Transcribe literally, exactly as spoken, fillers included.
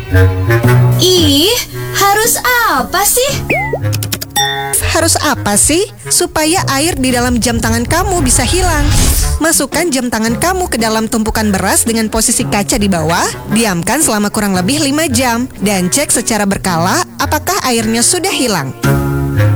Ih, harus apa sih? Harus apa sih? Supaya air di dalam jam tangan kamu bisa hilang. Masukkan jam tangan kamu ke dalam tumpukan beras dengan posisi kaca di bawah. Diamkan selama kurang lebih lima jam. Dan cek secara berkala apakah airnya sudah hilang.